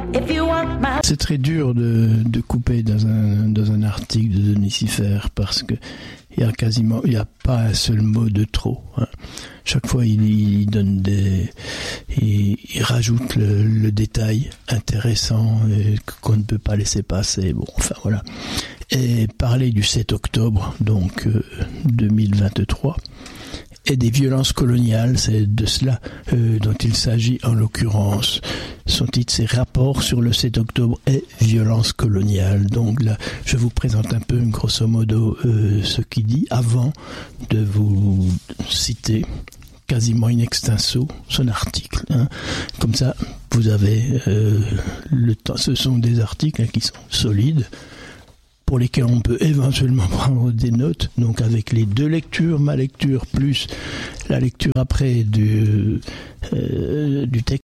C'est très dur de couper dans un article de Denis Siffert parce que il y a pas un seul mot de trop. Hein. Chaque fois, il rajoute le détail intéressant qu'on ne peut pas laisser passer. Bon, enfin voilà. Et parler du 7 octobre, donc 2023. Et des violences coloniales, c'est de cela dont il s'agit en l'occurrence. Son titre, c'est Rapport sur le 7 octobre et violences coloniales. Donc là, je vous présente un peu, grosso modo, ce qu'il dit avant de vous citer quasiment in extenso son article. Hein. Comme ça, vous avez le temps. Ce sont des articles qui sont solides, pour lesquels on peut éventuellement prendre des notes, donc avec les deux lectures, ma lecture plus la lecture après du texte